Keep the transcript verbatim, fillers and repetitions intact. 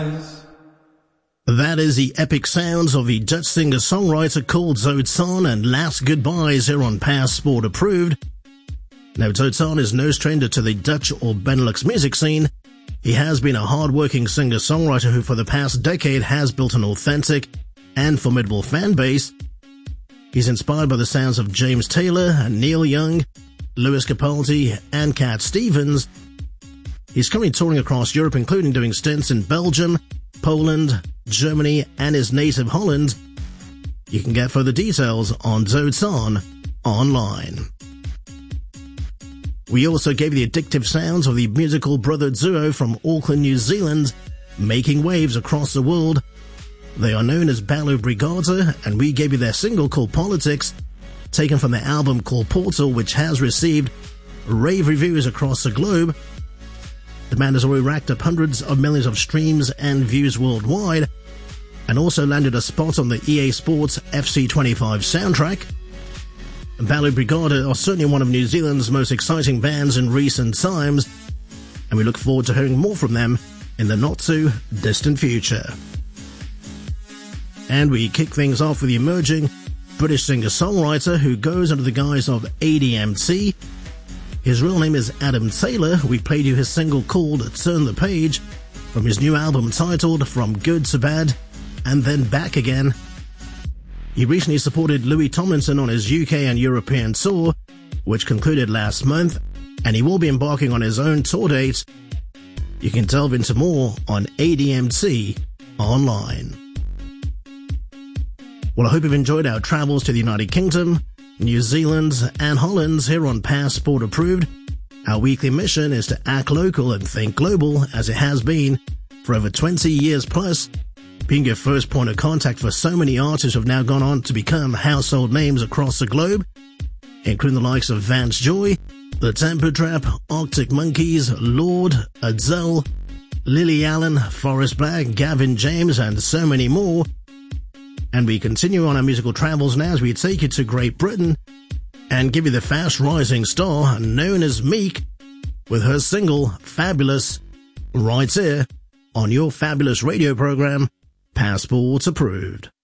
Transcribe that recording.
That is the epic sounds of the Dutch singer-songwriter called Zotan and Last Goodbyes here on Passport Approved. Now, Zotan is no stranger to the Dutch or Benelux music scene. He has been a hard-working singer-songwriter who for the past decade has built an authentic and formidable fan base. He's inspired by the sounds of James Taylor and Neil Young, Lewis Capaldi and Cat Stevens. He's currently touring across Europe, including doing stints in Belgium, Poland, Germany and his native Holland. You can get further details on Zotan online. We also gave you the addictive sounds of the musical brother duo from Auckland, New Zealand, making waves across the world. They are known as Balo Brigada, and we gave you their single called Politics, taken from their album called Portal, which has received rave reviews across the globe. The band has already racked up hundreds of millions of streams and views worldwide, and also landed a spot on the E A Sports F C twenty-five soundtrack. Balo Brigada are certainly one of New Zealand's most exciting bands in recent times, and we look forward to hearing more from them in the not-too-distant future. And we kick things off with the emerging British singer-songwriter who goes under the guise of A D M T. His real name is Adam Taylor. We played you his single called Turn the Page from his new album titled From Good to Bad and Then Back Again. He recently supported Louis Tomlinson on his U K and European tour, which concluded last month, and he will be embarking on his own tour dates. You can delve into more on A D M T online. Well, I hope you've enjoyed our travels to the United Kingdom, New Zealand and Holland here on Passport Approved. Our weekly mission is to act local and think global, as it has been for over twenty years plus, being your first point of contact for so many artists who have now gone on to become household names across the globe, including the likes of Vance Joy, The Temper Trap, Arctic Monkeys, Lorde, Adele, Lily Allen, Forrest Black, Gavin James and so many more. And we continue on our musical travels now as we take you to Great Britain and give you the fast rising star known as Meek with her single Fabulous right here on your fabulous radio program Passport Approved.